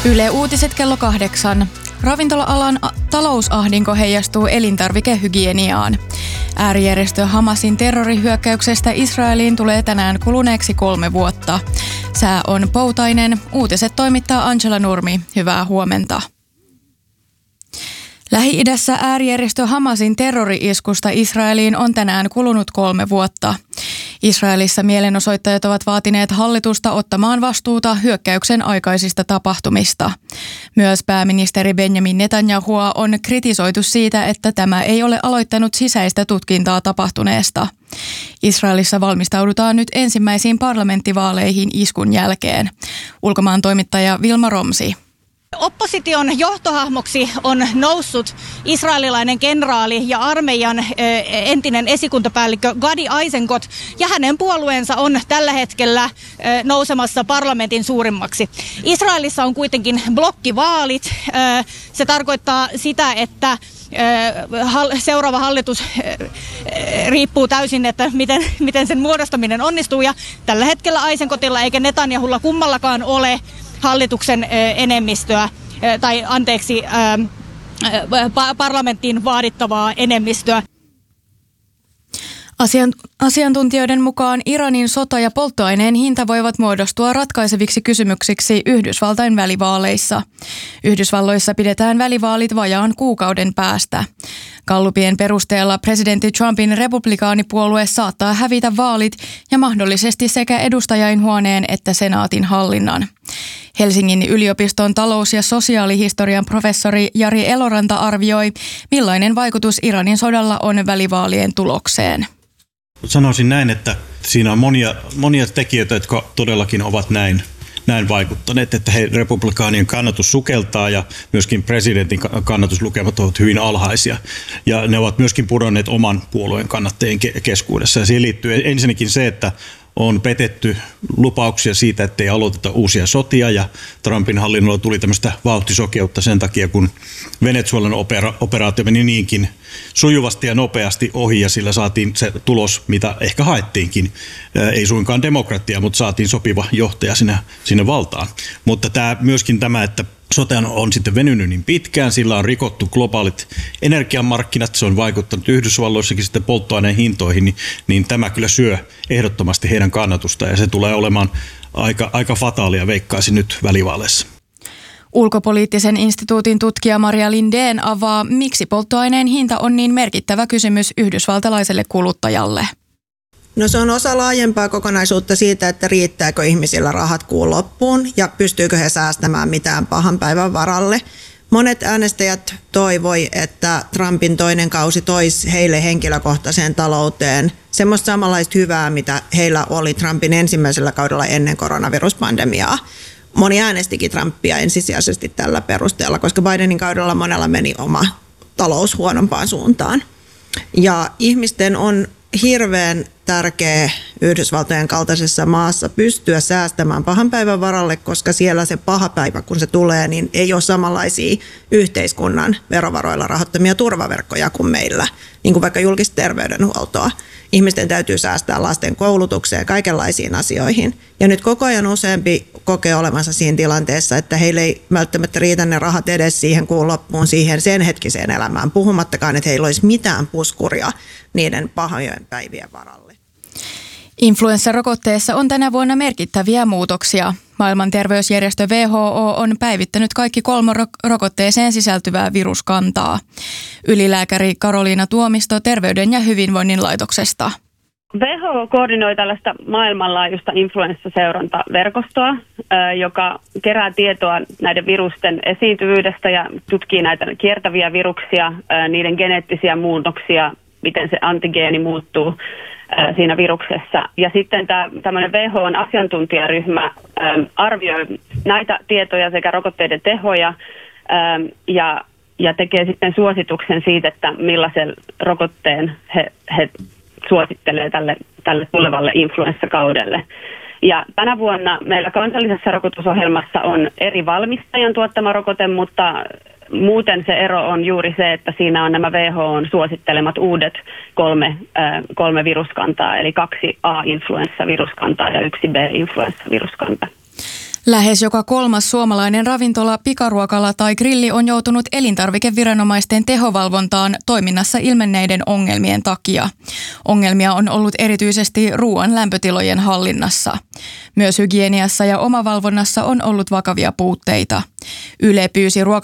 Yle Uutiset kello 8. Ravintola-alan talousahdinko heijastuu elintarvikehygieniaan. Äärijärjestö Hamasin terrorihyökkäyksestä Israeliin tulee tänään kuluneeksi 3 vuotta. Sää on poutainen. Uutiset toimittaa Angela Nurmi. Hyvää huomenta. Lähi-idässä äärijärjestö Hamasin terrori-iskusta Israeliin on tänään kulunut 3 vuotta. Israelissa mielenosoittajat ovat vaatineet hallitusta ottamaan vastuuta hyökkäyksen aikaisista tapahtumista. Myös pääministeri Benjamin Netanyahua on kritisoitu siitä, että tämä ei ole aloittanut sisäistä tutkintaa tapahtuneesta. Israelissa valmistaudutaan nyt ensimmäisiin parlamenttivaaleihin iskun jälkeen. Ulkomaan toimittaja Vilma Romsi. Opposition johtohahmoksi on noussut israelilainen kenraali ja armeijan entinen esikuntapäällikkö Gadi Eisenkot, ja hänen puolueensa on tällä hetkellä nousemassa parlamentin suurimmaksi. Israelissa on kuitenkin blokkivaalit. Se tarkoittaa sitä, että seuraava hallitus riippuu täysin, että miten sen muodostaminen onnistuu, ja tällä hetkellä Eisenkotilla eikä Netanyahulla kummallakaan ole hallituksen enemmistöä, parlamenttiin vaadittavaa enemmistöä. Asiantuntijoiden mukaan Iranin sota ja polttoaineen hinta voivat muodostua ratkaiseviksi kysymyksiksi Yhdysvaltain välivaaleissa. Yhdysvalloissa pidetään välivaalit vajaan kuukauden päästä. Gallupien perusteella presidentti Trumpin republikaanipuolue saattaa hävitä vaalit ja mahdollisesti sekä edustajainhuoneen että senaatin hallinnan. Helsingin yliopiston talous- ja sosiaalihistorian professori Jari Eloranta arvioi, millainen vaikutus Iranin sodalla on välivaalien tulokseen. Sanoisin näin, että siinä on monia tekijöitä, jotka todellakin ovat näin vaikuttaneet, että republikaanien kannatus sukeltaa ja myöskin presidentin kannatuslukemat ovat hyvin alhaisia. Ja ne ovat myöskin pudonneet oman puolueen kannattajien keskuudessa. Ja siihen liittyy ensinnäkin se, että on petetty lupauksia siitä, ettei aloiteta uusia sotia, ja Trumpin hallinnolla tuli tämmöistä vauhtisokeutta sen takia, kun Venezuelan operaatio meni niinkin sujuvasti ja nopeasti ohi, ja sillä saatiin se tulos, mitä ehkä haettiinkin. Ei suinkaan demokratia, mutta saatiin sopiva johtaja sinne valtaan. Mutta myöskin tämä, että sote on sitten venynyt niin pitkään, sillä on rikottu globaalit energiamarkkinat, se on vaikuttanut Yhdysvalloissakin sitten polttoaineen hintoihin, niin tämä kyllä syö ehdottomasti heidän kannatustaan, ja se tulee olemaan aika fataalia, veikkaisin nyt välivaaleissa. Ulkopoliittisen instituutin tutkija Maria Lindén avaa, miksi polttoaineen hinta on niin merkittävä kysymys yhdysvaltalaiselle kuluttajalle. No se on osa laajempaa kokonaisuutta siitä, että riittääkö ihmisillä rahat kuun loppuun ja pystyykö he säästämään mitään pahan päivän varalle. Monet äänestäjät toivoi, että Trumpin toinen kausi toisi heille henkilökohtaiseen talouteen semmoista samanlaista hyvää, mitä heillä oli Trumpin ensimmäisellä kaudella ennen koronaviruspandemiaa. Moni äänestikin Trumpia ensisijaisesti tällä perusteella, koska Bidenin kaudella monella meni oma talous huonompaan suuntaan. Ja ihmisten on hirveän tärkeä Yhdysvaltojen kaltaisessa maassa pystyä säästämään pahan päivän varalle, koska siellä se paha päivä, kun se tulee, niin ei ole samanlaisia yhteiskunnan verovaroilla rahoittamia turvaverkkoja kuin meillä, niin kuin vaikka julkista terveydenhuoltoa. Ihmisten täytyy säästää lasten koulutukseen, kaikenlaisiin asioihin. Ja nyt koko ajan useampi kokee olevansa siinä tilanteessa, että heille ei välttämättä riitä ne rahat edes siihen kuun loppuun, siihen sen hetkiseen elämään, puhumattakaan, että heillä olisi mitään puskuria niiden pahojen päivien varalle. Influenssarokotteessa on tänä vuonna merkittäviä muutoksia. Maailman terveysjärjestö WHO on päivittänyt kaikki 3 rokotteeseen sisältyvää viruskantaa. Ylilääkäri Karoliina Tuomisto Terveyden ja hyvinvoinnin laitoksesta. WHO koordinoi tällaista maailmanlaajuista influenssaseurantaverkostoa, joka kerää tietoa näiden virusten esiintyvyydestä ja tutkii näitä kiertäviä viruksia, niiden geneettisiä muunnoksia, miten se antigeeni muuttuu siinä viruksessa. Ja sitten tämmöinen WHO:n asiantuntijaryhmä arvioi näitä tietoja sekä rokotteiden tehoja ja tekee sitten suosituksen siitä, että millaisen rokotteen he suosittelee tälle tulevalle influenssakaudelle. Ja tänä vuonna meillä kansallisessa rokotusohjelmassa on eri valmistajan tuottama rokote, mutta muuten se ero on juuri se, että siinä on nämä WHO:n suosittelemat uudet 3 viruskantaa, eli 2 A-influenssaviruskantaa ja 1 B-influenssaviruskanta. Lähes joka kolmas suomalainen ravintola, pikaruokala tai grilli on joutunut elintarvikeviranomaisten tehovalvontaan toiminnassa ilmenneiden ongelmien takia. Ongelmia on ollut erityisesti ruoan lämpötilojen hallinnassa. Myös hygieniassa ja omavalvonnassa on ollut vakavia puutteita. Yle pyysi